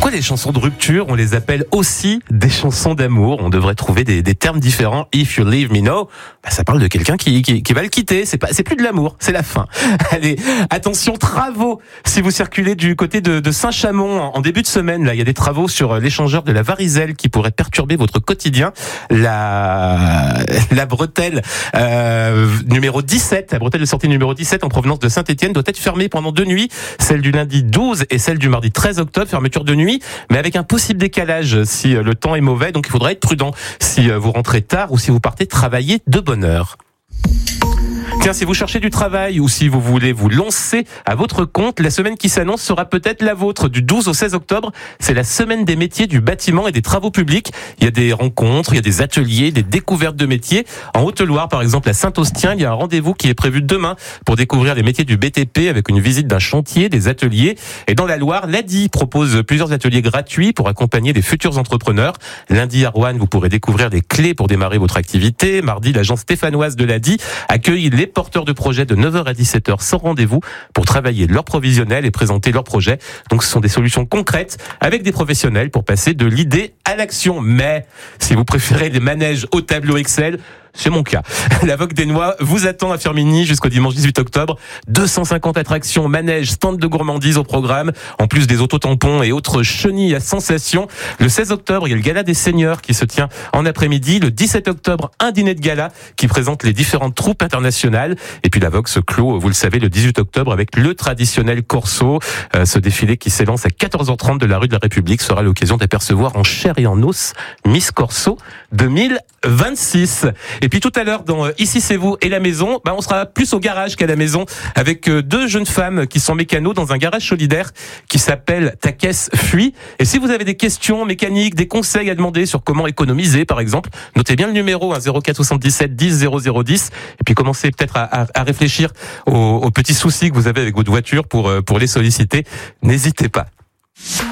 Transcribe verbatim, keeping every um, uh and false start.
Pourquoi les chansons de rupture, on les appelle aussi des chansons d'amour? On devrait trouver des, des termes différents. If you leave me now, bah, ça parle de quelqu'un qui, qui, qui va le quitter. C'est pas, c'est plus de l'amour, c'est la fin. Allez, attention, travaux. Si vous circulez du côté de, de Saint-Chamond en, en début de semaine, là, il y a des travaux sur l'échangeur de la Varizelle qui pourraient perturber votre quotidien. La, la bretelle euh, numéro dix-sept, la bretelle de sortie numéro dix-sept en provenance de Saint-Étienne doit être fermée pendant deux nuits. Celle du lundi douze et celle du mardi treize octobre, fermeture de nuit, mais avec un possible décalage si le temps est mauvais. Donc il faudra être prudent si vous rentrez tard ou si vous partez travailler de bonne heure. Tiens, si vous cherchez du travail ou si vous voulez vous lancer à votre compte, la semaine qui s'annonce sera peut-être la vôtre. Du douze au seize octobre, c'est la semaine des métiers du bâtiment et des travaux publics. Il y a des rencontres, il y a des ateliers, des découvertes de métiers. En Haute-Loire, par exemple, à Saint-Austien, il y a un rendez-vous qui est prévu demain pour découvrir les métiers du B T P avec une visite d'un chantier, des ateliers. Et dans la Loire, l'A D I propose plusieurs ateliers gratuits pour accompagner les futurs entrepreneurs. Lundi, à Roanne, vous pourrez découvrir les clés pour démarrer votre activité. Mardi, l'agence stéphanoise de l'A D I accueille les porteurs de projets de neuf heures à dix-sept heures sans rendez-vous pour travailler leur provisionnel et présenter leurs projets. Donc ce sont des solutions concrètes avec des professionnels pour passer de l'idée à l'action. Mais si vous préférez les manèges au tableau Excel, c'est mon cas. La Vogue des Noix vous attend à Firminy jusqu'au dimanche dix-huit octobre. deux cent cinquante attractions, manèges, stands de gourmandises au programme, en plus des autotampons et autres chenilles à sensations. Le seize octobre, il y a le gala des seniors qui se tient en après-midi. Le dix-sept octobre, un dîner de gala qui présente les différentes troupes internationales. Et puis la Vogue se clôt, vous le savez, le dix-huit octobre avec le traditionnel corso. Euh, ce défilé qui s'élance à quatorze heures trente de la rue de la République sera l'occasion d'apercevoir en chair et en os Miss Corso deux mille vingt-six. Et puis tout à l'heure, dans Ici c'est vous et la maison, bah on sera plus au garage qu'à la maison avec deux jeunes femmes qui sont mécanos dans un garage solidaire qui s'appelle Ta caisse fuit. Et si vous avez des questions mécaniques, des conseils à demander sur comment économiser par exemple, notez bien le numéro hein, zéro quatre soixante-dix-sept dix zéro zéro dix et puis commencez peut-être à, à, à réfléchir aux, aux petits soucis que vous avez avec votre voiture pour, pour les solliciter. N'hésitez pas.